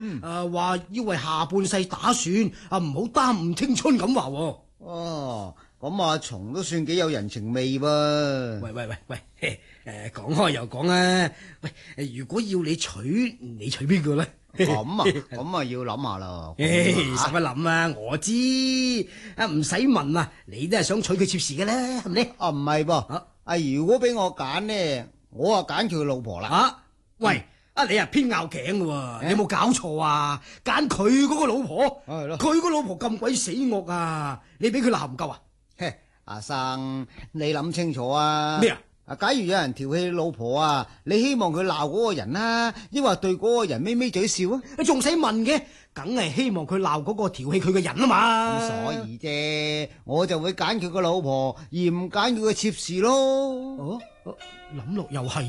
話要為下半世打算，唔好耽誤青春咁話。 哦，咁阿松都算幾有人情味噃。 喂，講開又講啊，喂，如果要你娶，你娶邊個咧？ 咁啊要諗下啦。 使乜諗啊？我知唔使問啊，你都係想娶佢妾侍嘅咧，係咪咧？ 唔係噃，如果俾我揀呢，我啊揀佢個老婆啦。 喂，你啊偏拗頸嘅喎，你有冇搞錯啊？揀佢嗰個老婆， 係咯， 佢個老婆咁鬼死惡啊！你俾佢鬧唔夠啊？ 嘿，阿生，你諗清楚啊！ 咩啊？ 假如有人調戲你老婆啊，你希望佢鬧嗰個人啊，抑或對嗰個人咪咪嘴笑啊？ 仲使問嘅？梗係希望佢鬧嗰個調戲佢嘅人啊嘛。 咁所以啫，我就會揀佢個老婆，而唔揀佢個妾侍咯。 諗落又係。